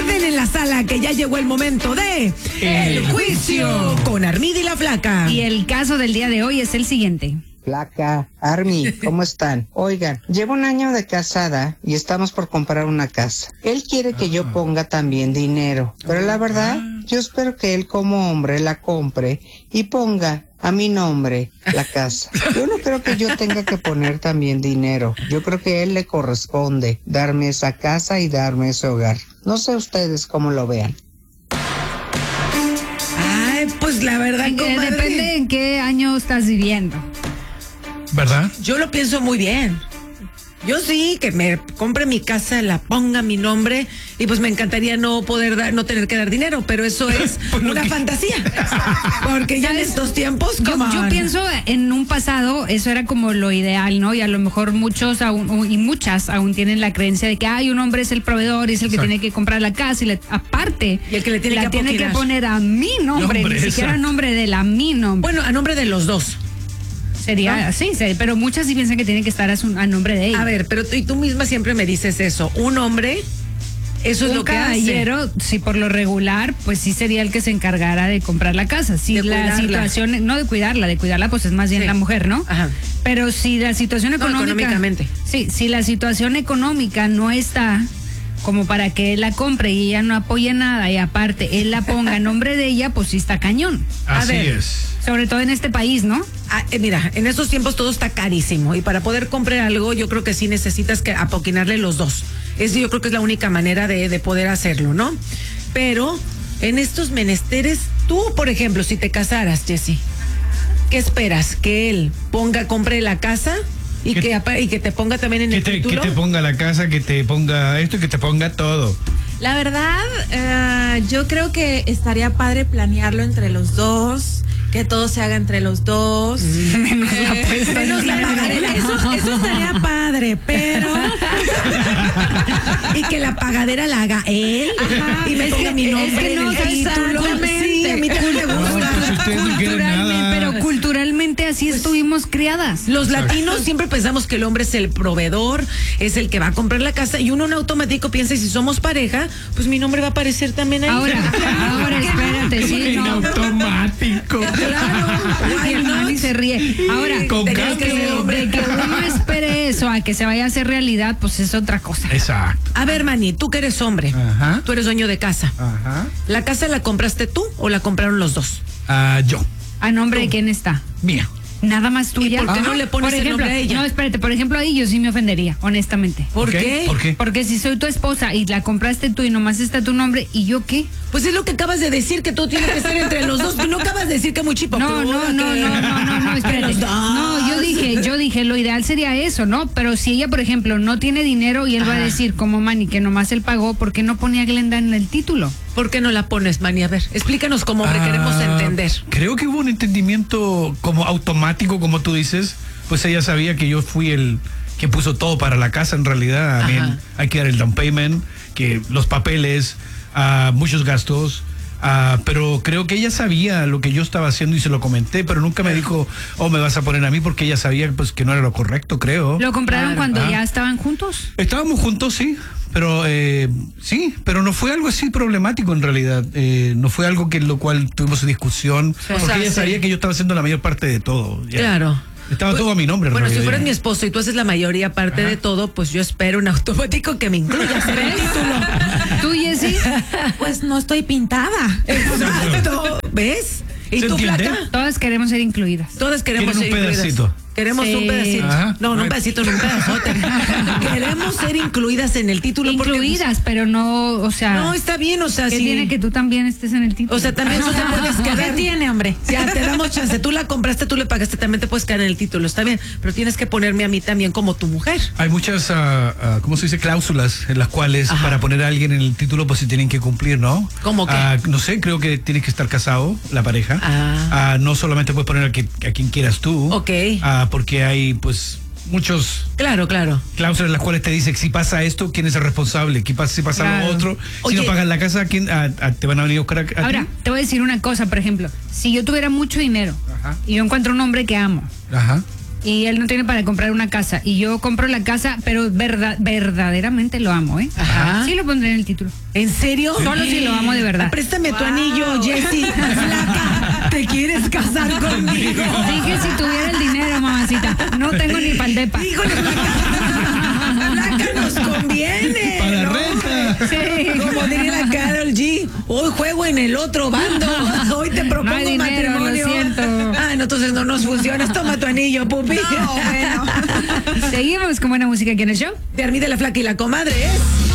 Orden en la sala, que ya llegó el momento de El Juicio con Armida y la Flaca. Y el caso del día de hoy es el siguiente. Flaca, Army, ¿cómo están? Oigan, llevo un año de casada y estamos por comprar una casa. Él quiere que yo ponga también dinero, pero la verdad, yo espero que él como hombre la compre y ponga a mi nombre la casa. Yo no creo que yo tenga que poner también dinero. Yo creo que a él le corresponde darme esa casa y darme ese hogar. No sé ustedes cómo lo vean. Ay, pues la verdad, comadre, depende en qué año estás viviendo. ¿Verdad? yo lo pienso muy bien. Yo sí, que me compre mi casa, la ponga mi nombre y pues me encantaría no tener que dar dinero, pero eso es una fantasía. Porque ya en estos tiempos, Yo pienso en un pasado, eso era como lo ideal, ¿no? Y a lo mejor muchos aún, y muchas aún tienen la creencia de que un hombre es el proveedor y es el que tiene que comprar la casa y aparte y el que le tiene que poner a mi nombre, ni siquiera a nombre de a mi nombre. Bueno, a nombre de los dos. Sería así, pero muchas sí piensan que tiene que estar a nombre de ella. A ver, pero tú misma siempre me dices eso. Un hombre, eso es lo que hace. Un caballero, si por lo regular, pues sí sería el que se encargara de comprar la casa. Si la situación, no de cuidarla pues es más bien la mujer, ¿no? Ajá. Pero si la situación económicamente. Sí, si la situación económica no está como para que él la compre y ella no apoye nada y aparte él la ponga a nombre de ella, pues sí está cañón. Así es. Sobre todo en este país, ¿no? Mira, en estos tiempos todo está carísimo y para poder comprar algo yo creo que sí necesitas que apoquinarle los dos. Yo creo que es la única manera de poder hacerlo, ¿no? Pero en estos menesteres, tú, por ejemplo, si te casaras, Jessy, ¿qué esperas? ¿Que él compre la casa? Y que te ponga también en el título. Que te ponga la casa, que te ponga esto y que te ponga todo. La verdad, yo creo que estaría padre planearlo entre los dos, que todo se haga entre los dos. Menos la pagadera. Eso estaría padre, pero y que la pagadera la haga él. Ajá, y me ponga mi nombre en el título. Sí, a mí también me gusta. Pues ustedes no quieren nada. Pero culturalmente así estuvimos criadas. Los latinos siempre pensamos que el hombre es el proveedor, es el que va a comprar la casa y uno en automático piensa, y si somos pareja, pues mi nombre va a aparecer también ahí. Ahora espérate, sí, en automático. Claro. Ay, Manny se ríe. Ahora, Con de gato. que uno espere eso a que se vaya a hacer realidad, pues es otra cosa. Exacto. A ver, Manny, tú que eres hombre, Ajá. tú eres dueño de casa. Ajá. ¿La casa la compraste tú o la compraron los dos? Yo. ¿A nombre de quién está? Mía. Nada más tuya. ¿Y por qué no le pones el nombre a ella? No, espérate, por ejemplo, ahí yo sí me ofendería, honestamente. ¿Por qué? ¿Por qué? Porque si soy tu esposa y la compraste tú y nomás está tu nombre, ¿y yo qué? Pues es lo que acabas de decir, que todo tiene que estar entre los dos. No acabas de decir que muy chipo. No, espérate. No, yo dije, lo ideal sería eso, ¿no? Pero si ella, por ejemplo, no tiene dinero y él va a decir, como Manny, que nomás él pagó, ¿por qué no pone a Glenda en el título? ¿Por qué no la pones, Manny? A ver, explícanos como hombre, queremos entender. Creo que hubo un entendimiento como automático, como tú dices. Pues ella sabía que yo fui el que puso todo para la casa, en realidad. Hay que dar el down payment, que los papeles, muchos gastos. Pero creo que ella sabía lo que yo estaba haciendo y se lo comenté, pero nunca me dijo, me vas a poner a mí, porque ella sabía pues que no era lo correcto, creo. ¿Lo compraron cuando ya estaban juntos? Estábamos juntos, sí, pero pero no fue algo así problemático en realidad. No fue algo que lo cual tuvimos discusión, porque ella sabía que yo estaba haciendo la mayor parte de todo. Ya. Claro. Estaba todo a mi nombre. Bueno, si fueras mi esposo y tú haces la mayoría parte de todo, pues yo espero en automático que me incluyas en el título. ¿Tú, Jessy? Pues no estoy pintada. Exacto. ¿Ves? ¿Y tú, Flaca? Todas queremos ser incluidas. Todas queremos ser incluidas. Pedacito. Queremos un pedacito. Ajá. No, un pedacito, no un pedazote. Queremos ser incluidas en el título. Incluidas, pero no, o sea. No, está bien, o sea, ¿qué tiene que tú también estés en el título? O sea, también tú te puedes quedar. ¿Qué tiene, hombre? Ya, te damos chance. Tú la compraste, tú le pagaste, también te puedes quedar en el título. Está bien, pero tienes que ponerme a mí también como tu mujer. Hay muchas, ¿cómo se dice? Cláusulas en las cuales para poner a alguien en el título pues se tienen que cumplir, ¿no? ¿Cómo qué? No sé, creo que tienes que estar casado, la pareja. No solamente puedes poner a quien quieras tú. Ok. Porque hay pues muchos Claro. cláusulas en las cuales te dice que si pasa esto, ¿quién es el responsable? Si pasa lo otro, Oye, si no pagas la casa, ¿quién te van a venir a buscar a Ahora, ti? te voy a decir una cosa, por ejemplo, si yo tuviera mucho dinero y yo encuentro un hombre que amo y él no tiene para comprar una casa y yo compro la casa, pero verdaderamente lo amo, ¿eh? Ajá. Sí lo pondré en el título. ¿En serio? Solo si lo amo de verdad. Préstame tu anillo, Jessy. Flaca, ¿te quieres casar conmigo? Dije si tuviera el dinero, mamacita. No tengo ni paldepa. Híjole, Flaca, nos conviene. Para ¿no? renta. Sí. Como diría la Karol G, hoy juego en el otro bando. Hoy te propongo No hay dinero, matrimonio. lo siento. Ah, no, entonces no nos funciona. Toma tu anillo, pupi. No, bueno. Seguimos con buena música aquí en el show. De Armida la Flaca y la Comadre es...